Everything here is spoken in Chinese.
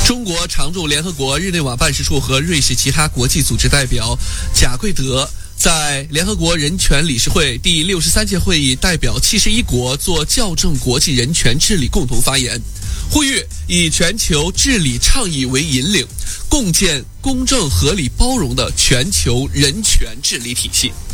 中国常驻联合国日内瓦办事处和瑞士其他国际组织代表贾贵德在联合国人权理事会第63届会议代表71国做校正国际人权治理共同发言，呼吁以全球治理倡议为引领，共建公正、合理、包容的全球人权治理体系。